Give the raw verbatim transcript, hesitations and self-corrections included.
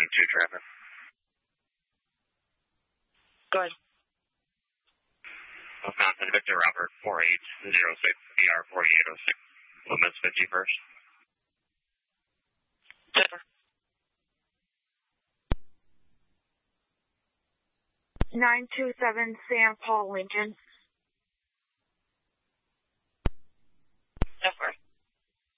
two traffic. Go ahead. Wisconsin, Victor Robert, four eight zero six, B R forty-eight oh six, limits fifty-first. Denver. nine two seven Sam Paul Lincoln.